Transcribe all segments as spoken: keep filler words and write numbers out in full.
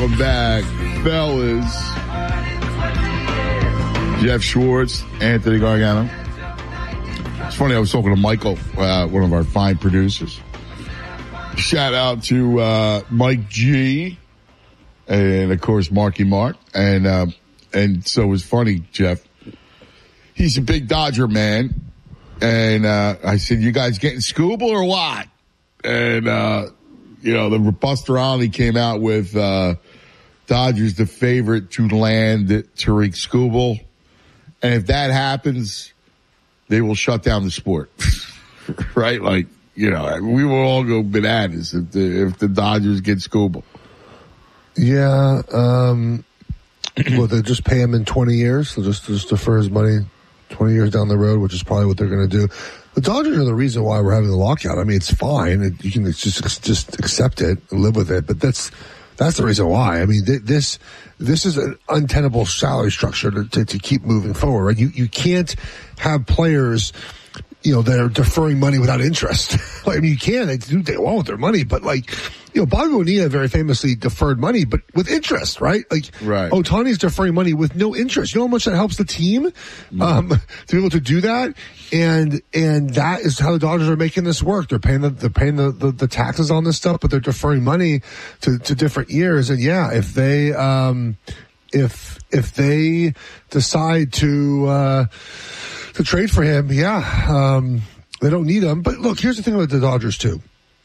Welcome back, fellas. Jeff Schwartz, Anthony Gargano. It's funny, I was talking to Michael, uh, one of our fine producers. Shout out to uh, Mike G. And, of course, Marky Mark. And uh, and so it was funny, Jeff. He's a big Dodger man. And uh, I said, you guys getting Scooble or what? And, uh, you know, the Buster Olney came out with uh, Dodgers the favorite to land Tariq Scooble. And if that happens, they will shut down the sport. Right? Like, you know, we will all go bananas if the, if the Dodgers get Scooble. Yeah, um, well, they'll just pay him in twenty years. They'll just, just defer his money twenty years down the road, which is probably what they're going to do. The Dodgers are the reason why we're having the lockout. I mean, it's fine. It, you can just, just accept it and live with it, but that's, that's the reason why. I mean, th- this, this is an untenable salary structure to, to, to keep moving forward, right? You, you can't have players, you know, that are deferring money without interest. I mean, you can, they do what they want with their money, but like, you know, Bobby Bonilla very famously deferred money, but with interest, right? Like, right. Ohtani's deferring money with no interest. You know how much that helps the team, mm. um, to be able to do that? And, and that is how the Dodgers are making this work. They're paying the, they're paying the, the, the taxes on this stuff, but they're deferring money to, to different years. And yeah, if they, um, if, if they decide to, uh, to trade for him, yeah, um, they don't need him. But look, here's the thing about the Dodgers too.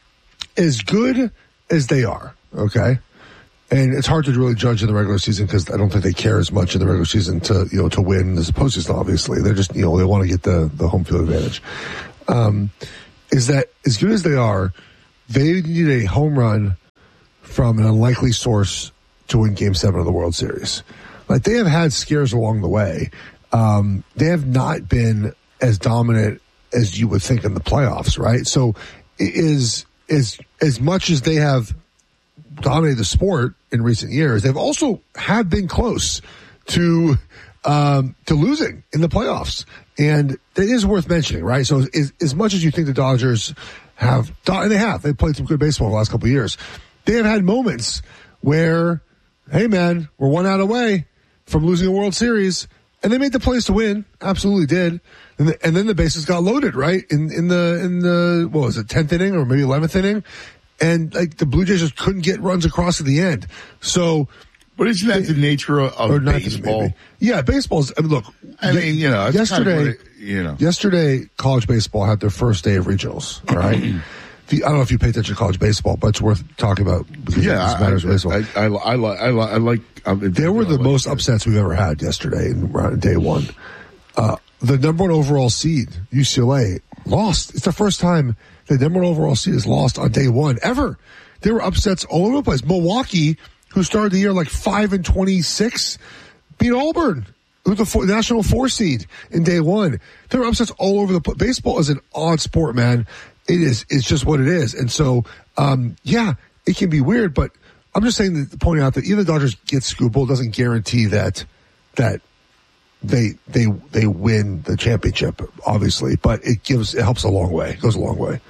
As good as they are, okay? And it's hard to really judge in the regular season because I don't think they care as much in the regular season to, you know, to win as opposed to obviously. They're just, you know, they want to get the, the home field advantage. Um, is that as good as they are, they need a home run from an unlikely source to win game seven of the World Series. Like, they have had scares along the way. Um, they have not been as dominant as you would think in the playoffs, right? So it is, as, as much as they have dominated the sport in recent years, they've also have been close to, um, to losing in the playoffs. And that is worth mentioning, right? So as, as much as you think the Dodgers have, and they have, they've played some good baseball in the last couple of years, they have had moments where, hey man, we're one out away from losing a World Series. And they made the plays to win. Absolutely did. And, the, and then the bases got loaded, right? In, in the, in the, what was it, tenth inning or maybe eleventh inning? And like the Blue Jays just couldn't get runs across at the end. So. But isn't that the nature of, of baseball? Maybe. Yeah, baseball's, I mean, look. I mean, you know, yesterday, kind of it, you know. Yesterday, college baseball had their first day of regionals, all right? The, I don't know if you pay attention to college baseball, but it's worth talking about because yeah, it matters I, baseball. I, I, I, I, I, I like. I, there were the like most that. upsets we've ever had yesterday in day one. Uh, the number one overall seed, U C L A, lost. It's the first time the number one overall seed is lost on day one ever. There were upsets all over the place. Milwaukee, who started the year like five and twenty-six, beat Auburn, who's the four, national four seed in day one. There were upsets all over the place. Baseball is an odd sport, man. It is. It's just what it is. And so, um, yeah, it can be weird, but I'm just saying that, pointing out that even the Dodgers get Scooble doesn't guarantee that, that they, they, they win the championship, obviously, but it gives, it helps a long way. It goes a long way.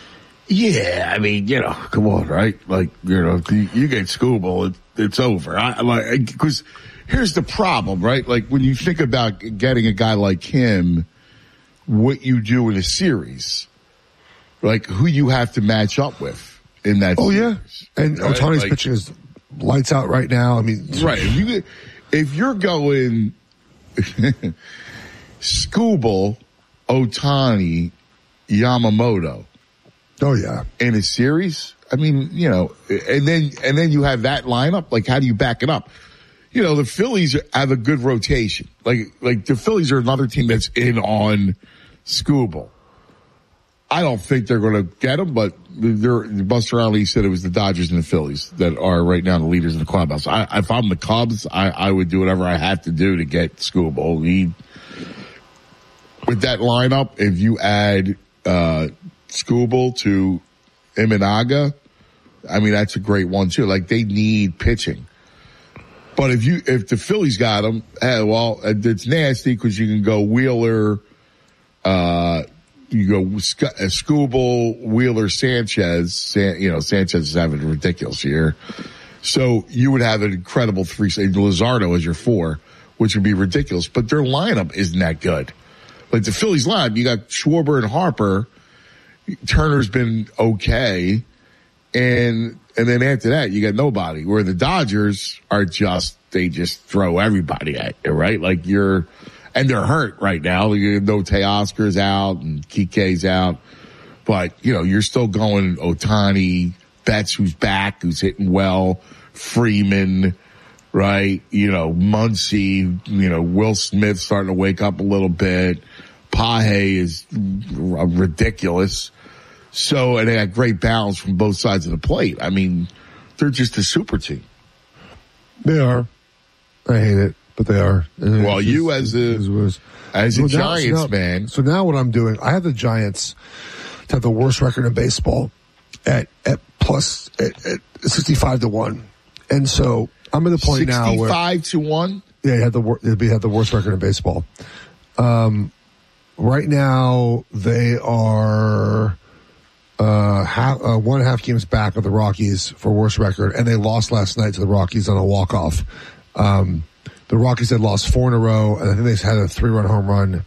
Yeah. I mean, you know, come on, right? Like, you know, you, you get Scooble, it, it's over. I like, cause here's the problem, right? Like when you think about getting a guy like him, what you do in a series, like who you have to match up with in that oh series, yeah, and right? Ohtani's like, pitching is lights out right now. I mean, right. If, you, if you're going Scooble, Ohtani, Yamamoto, oh yeah, in a series, I mean, you know, and then and then you have that lineup. Like, how do you back it up? You know, the Phillies have a good rotation. Like, like the Phillies are another team that's in on Scooble. I don't think they're going to get him, but they're, Buster Olney said it was the Dodgers and the Phillies that are right now the leaders in the clubhouse. I, if I'm the Cubs, I, I would do whatever I have to do to get Scooble. He, with that lineup, if you add uh Scooble to Imanaga, I mean, that's a great one too. Like, they need pitching. But if you, if the Phillies got him, hey, well, it's nasty because you can go Wheeler, uh, you go Scooble, Wheeler, Sanchez. San, you know, Sanchez is having a ridiculous year. So you would have an incredible three, say Luzardo as your four, which would be ridiculous. But their lineup isn't that good. Like the Phillies lineup, you got Schwarber and Harper. Turner's been okay. And and then after that, you got nobody. Where the Dodgers are just, they just throw everybody at you, right? Like you're, and they're hurt right now. You know, Teoscar's out and Kike's out. But, you know, you're still going Ohtani, Betts, who's back, who's hitting well, Freeman, right? You know, Muncy, you know, Will Smith starting to wake up a little bit. Pahe is ridiculous. So, and they got great balance from both sides of the plate. I mean, they're just a super team. They are. I hate it, but they are. And well, you as a, as, as a so Giants now, so now, man. So now what I'm doing, I have the Giants to have the worst record in baseball at, at plus, at, at sixty-five to one. And so I'm at the point now where. sixty-five to one? Yeah, he had the, they had the worst record in baseball. Um, right now they are, Uh, half, uh, one and a half games back of the Rockies for worst record, and they lost last night to the Rockies on a walk-off. Um, the Rockies had lost four in a row, and I think they had a three-run home run.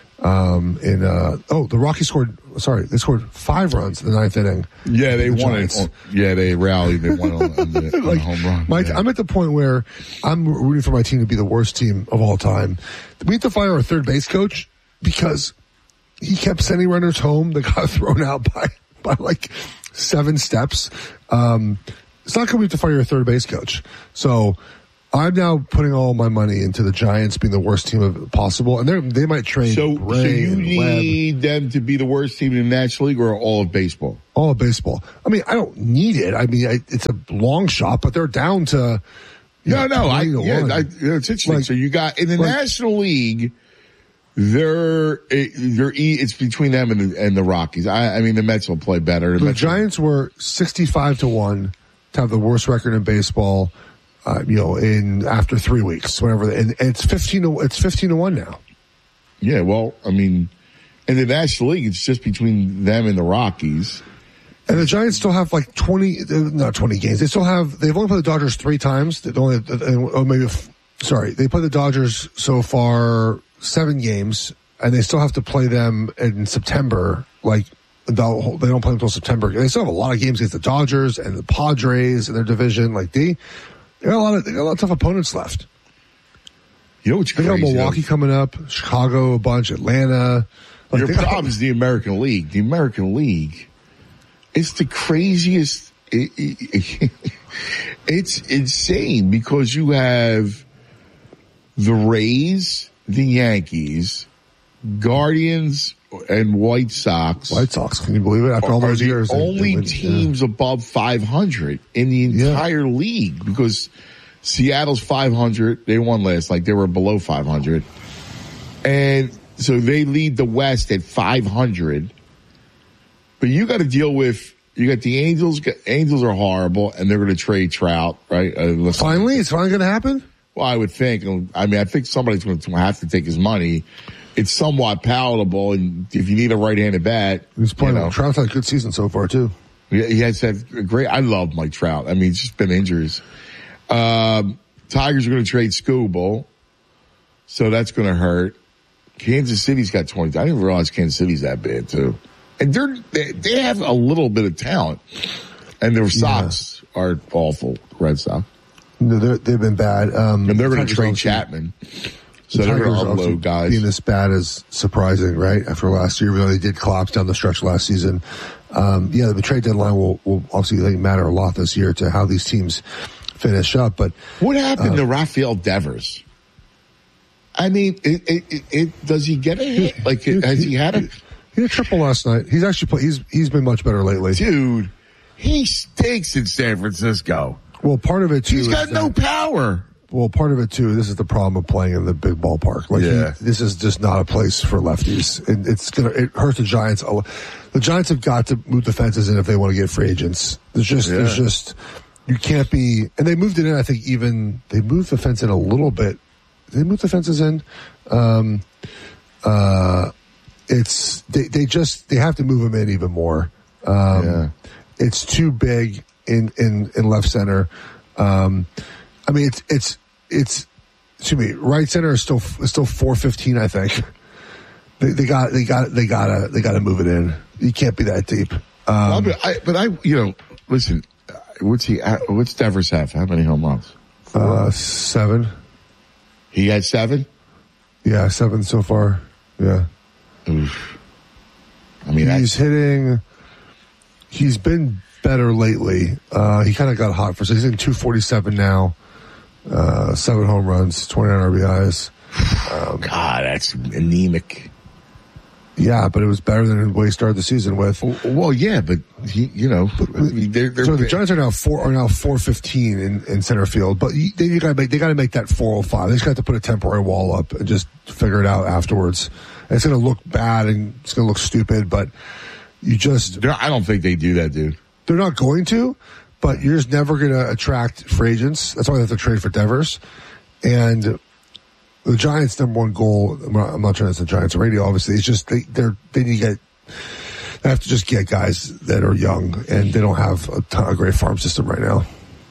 Um, in uh, oh, the Rockies scored. Sorry, they scored five runs in the ninth inning. Yeah, they the won Giants. it. Yeah, they rallied. They won on, on, the, on like, a home run. My, yeah. I'm at the point where I'm rooting for my team to be the worst team of all time. We have to fire our third base coach because he kept sending runners home that got thrown out by. by like seven steps. Um, it's not going to be to fire your third base coach. So I'm now putting all my money into the Giants being the worst team of, possible. And they they might trade So, Bray so you and need Webb. them to be the worst team in the National League or all of baseball? All of baseball. I mean, I don't need it. I mean, I, it's a long shot, but they're down to. No, know, no. I, yeah, I, it's interesting. Like, so you got in the like, National League. They're, they're, it's between them and the, and the Rockies. I, I mean, the Mets will play better. The, the Mets Giants will, were sixty-five to one to have the worst record in baseball, uh, you know, in, after three weeks, whatever. And, and it's fifteen to, it's fifteen to one now. Yeah. Well, I mean, in the National League, it's just between them and the Rockies. And the Giants still have like twenty, not twenty games. They still have, they've only played the Dodgers three times. They only, oh, maybe, sorry, they played the Dodgers so far seven games, and they still have to play them in September. Like, they don't play them until September. They still have a lot of games against the Dodgers and the Padres in their division. Like, they, they got a lot of, they got a lot of tough opponents left. You know what's they crazy? They got Milwaukee though? coming up, Chicago a bunch, Atlanta. Like, Your problem is the American League. The American League, it's the craziest. It, it, it's insane because you have the Rays, the Yankees, Guardians, and White Sox. White Sox, can you believe it? After all those years, only they, they teams yeah. above five hundred in the entire yeah. league because Seattle's five hundred. They won last, like they were below five hundred, and so they lead the West at five hundred. But you got to deal with. You got the Angels. Angels are horrible, and they're going to trade Trout, right? Uh, finally, it's finally going to happen. Well, I would think. I mean, I think somebody's going to have to take his money. It's somewhat palatable, and if you need a right-handed bat, he's playing. You know, Trout's had a good season so far too. He has had great. I love Mike Trout. I mean, it's just been injuries. Um, Tigers are going to trade Skubal, so that's going to hurt. Kansas City's got twenty. I didn't realize Kansas City's that bad too, and they're they, they have a little bit of talent, and their Sox yeah. are awful. Red Sox. No, they've been bad. Um, and they're going to trade Chapman. So the they're going to unload guys. Being this bad is surprising, right? After last year, even though they did collapse down the stretch last season. Um, yeah, the trade deadline will, will obviously I think, matter a lot this year to how these teams finish up. But what happened uh, to Rafael Devers? I mean, it, it, it, it, does he get a hit? Like, he, has he had a... He had a triple last night. He's actually play, he's he's been much better lately. Dude, he stinks in San Francisco. Well, part of it, too, he's got no that, power. Well, part of it, too, this is the problem of playing in the big ballpark. Like, yeah. he, this is just not a place for lefties. It, it's gonna, it hurts the Giants. The Giants have got to move the fences in if they want to get free agents. There's just, yeah. there's just, you can't be, and they moved it in, I think, even, they moved the fence in a little bit. They moved the fences in. Um, uh, it's, they, they just, they have to move them in even more. Um, yeah. It's too big. In, in, in left center. Um, I mean, it's it's it's. Excuse me. Right center is still is still four fifteen. I think they, they got they got they gotta they gotta move it in. You can't be that deep. Um, well, but, I, but I, you know, listen. What's he? What's Devers have? How many home runs? Uh, seven. He had seven. Yeah, seven so far. Yeah. Oof. I mean, he's hitting. He's been better lately. Uh, he kind of got hot for so he's in two forty-seven now. Uh, seven home runs, twenty-nine R B Is. Um, God, that's anemic. Yeah, but it was better than what he started the season with. Well, yeah, but he, you know, they're, they're, so the Giants are now four are now four fifteen in, in center field, but you, they, you gotta make they gotta make that four oh five. They just got to put a temporary wall up and just figure it out afterwards. And it's gonna look bad and it's gonna look stupid, but you just I don't think they do that, dude. They're not going to, but you're just never gonna attract free agents. That's why they have to trade for Devers. And the Giants' number one goal, I'm not, I'm not trying to say the Giants radio, obviously, it's just they, they're, they need to get, they have to just get guys that are young and they don't have a, ton, a great farm system right now.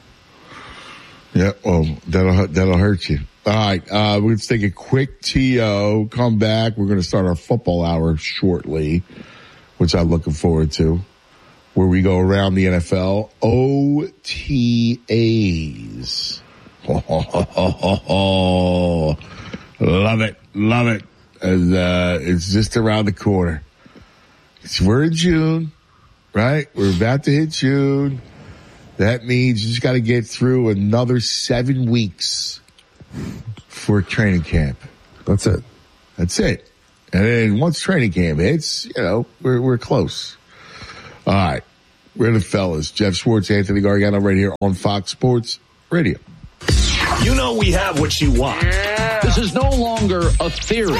Yeah, well, that'll, that'll hurt you. All right, uh, we're going to take a quick T O, come back. We're going to start our football hour shortly, which I'm looking forward to, where we go around the N F L. O T As. Ho, ho, ho, ho, ho, ho. Love it. Love it. And, uh, it's just around the corner. It's, we're in June, right? We're about to hit June. That means you just got to get through another seven weeks for training camp. That's it. That's it. And then once training camp hits, you know, we're, we're close. All right. We're the fellas. Jeff Schwartz, Anthony Gargano right here on Fox Sports Radio. You know we have what you want. Yeah. This is no longer a theory.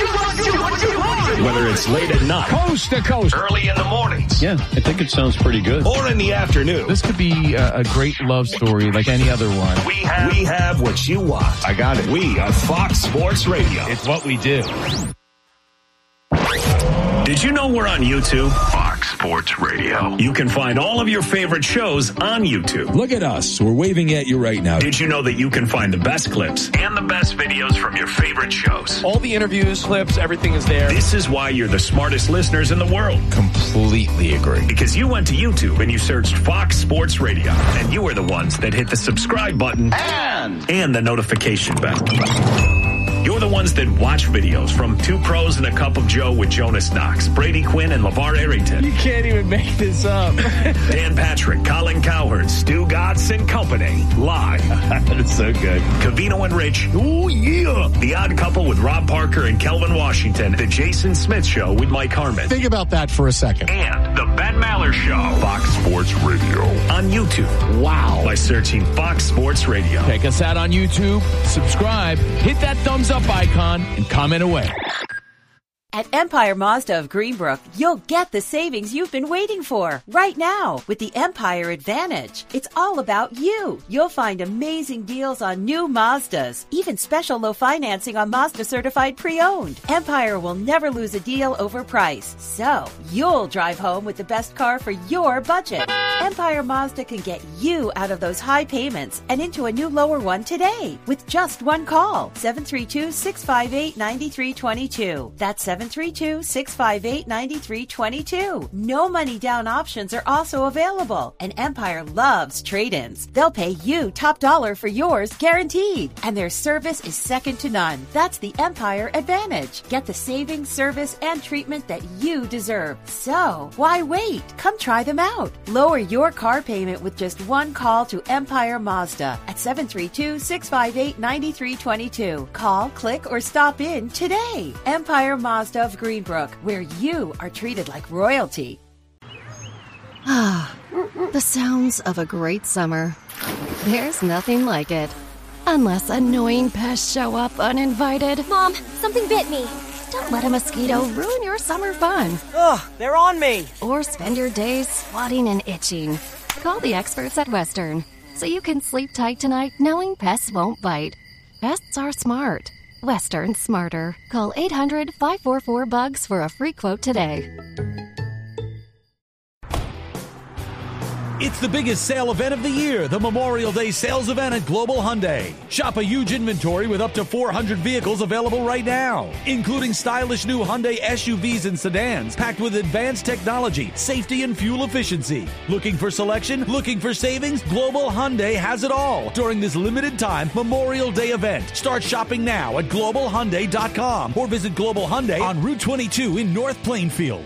Whether it's late at night, coast to coast, early in the mornings. Yeah, I think it sounds pretty good. Or in the afternoon. This could be a, a great love story like any other one. We have, we have what you want. I got it. We are Fox Sports Radio. It's what we do. Did you know we're on YouTube? Fox Sports Radio. You can find all of your favorite shows on YouTube. Look at us. We're waving at you right now. Did you know that you can find the best clips and the best videos from your favorite shows? All the interviews, clips, everything is there. This is why you're the smartest listeners in the world. Completely agree. Because you went to YouTube and you searched Fox Sports Radio, and you were the ones that hit the subscribe button and, and the notification bell. You're the ones that watch videos from Two Pros and a Cup of Joe with Jonas Knox, Brady Quinn, and LeVar Arrington. You can't even make this up. Dan Patrick, Colin Cowherd, Stu Gatz, and company. Live. That's so good. Covino and Rich. Oh, yeah. The Odd Couple with Rob Parker and Kelvin Washington. The Jason Smith Show with Mike Harmon. Think about that for a second. And the Ben Maller Show. Fox Sports Radio. On YouTube. Wow. By searching Fox Sports Radio. Check us out on YouTube. Subscribe. Hit that thumbs up icon and comment away. At Empire Mazda of Greenbrook, you'll get the savings you've been waiting for right now with the Empire Advantage. It's all about you. You'll find amazing deals on new Mazdas, even special low financing on Mazda certified pre-owned. Empire will never lose a deal over price, so you'll drive home with the best car for your budget. Empire Mazda can get you out of those high payments and into a new lower one today with just one call. seven three two, six five eight, nine three two two. That's seven three two, six five eight, nine three two two. No money down options are also available. And Empire loves trade-ins. They'll pay you top dollar for yours guaranteed. And their service is second to none. That's the Empire Advantage. Get the savings, service, and treatment that you deserve. So, why wait? Come try them out. Lower your car payment with just one call to Empire Mazda at seven three two, six five eight, nine three two two. Call, click, or stop in today. Empire Mazda of Greenbrook, where you are treated like royalty. Ah, the sounds of a great summer. There's nothing like it. Unless annoying pests show up uninvited. Mom, something bit me. Don't let a mosquito ruin your summer fun. Ugh, they're on me. Or spend your days swatting and itching. Call the experts at Western, so you can sleep tight tonight knowing pests won't bite. Pests are smart. Western smarter. Call eight hundred, five four four, B U G S for a free quote today. It's the biggest sale event of the year, the Memorial Day sales event at Global Hyundai. Shop a huge inventory with up to four hundred vehicles available right now, including stylish new Hyundai S U Vs and sedans packed with advanced technology, safety, and fuel efficiency. Looking for selection? Looking for savings? Global Hyundai has it all during this limited time Memorial Day event. Start shopping now at global hyundai dot com or visit Global Hyundai on Route twenty-two in North Plainfield.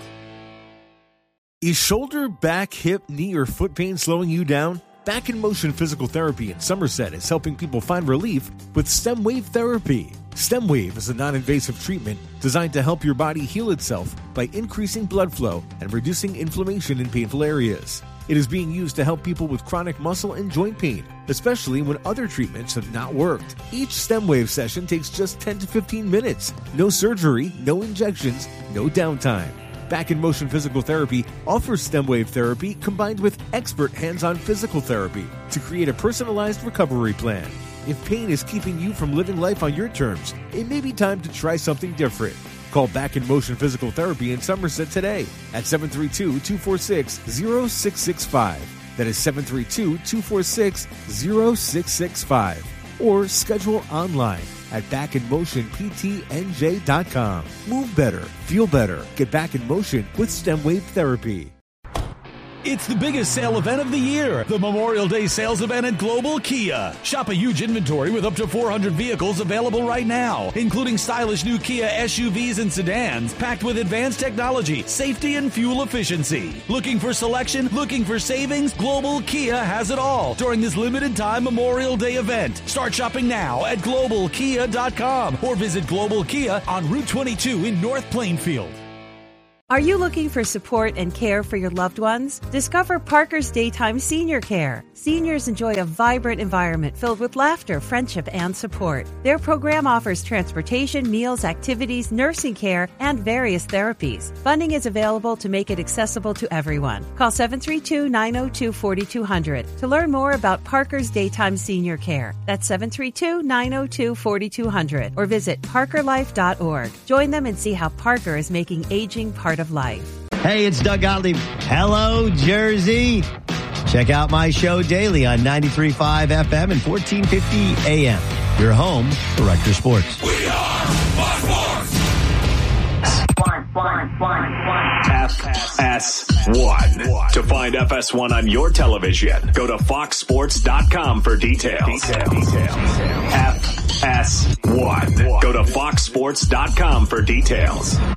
Is shoulder, back, hip, knee, or foot pain slowing you down? Back in Motion Physical Therapy in Somerset is helping people find relief with STEM Wave Therapy. STEM Wave is a non-invasive treatment designed to help your body heal itself by increasing blood flow and reducing inflammation in painful areas. It is being used to help people with chronic muscle and joint pain, especially when other treatments have not worked. Each STEM Wave session takes just ten to fifteen minutes. No surgery, no injections, no downtime. Back in Motion Physical Therapy offers STEM Wave Therapy combined with expert hands-on physical therapy to create a personalized recovery plan. If pain is keeping you from living life on your terms, it may be time to try something different. Call Back in Motion Physical Therapy in Somerset today at seven three two, two four six, zero six six five. That is seven three two, two four six, zero six six five. Or schedule online at back in motion p t n j dot com. Move better, feel better. Get back in motion with STEM Wave Therapy. It's the biggest sale event of the year, the Memorial Day sales event at Global Kia. Shop a huge inventory with up to four hundred vehicles available right now, including stylish new Kia S U Vs and sedans packed with advanced technology, safety, and fuel efficiency. Looking for selection? Looking for savings? Global Kia has it all during this limited time Memorial Day event. Start shopping now at global kia dot com or visit Global Kia on Route twenty-two in North Plainfield. Are you looking for support and care for your loved ones? Discover Parker's Daytime Senior Care. Seniors enjoy a vibrant environment filled with laughter, friendship, and support. Their program offers transportation, meals, activities, nursing care, and various therapies. Funding is available to make it accessible to everyone. Call seven three two, nine zero two, four two zero zero to learn more about Parker's Daytime Senior Care. That's seven three two, nine zero two, four two zero zero or visit parker life dot org. Join them and see how Parker is making aging part of life. Hey, it's Doug Gottlieb. Hello, Jersey. Check out my show daily on ninety-three point five F M and fourteen fifty A M. Your home for Rutgers Sports. We are Fox Sports. One, one, one, one. F S one. To find F S one on your television, go to fox sports dot com for details. Detail. Detail. F S one. Go to fox sports dot com for details.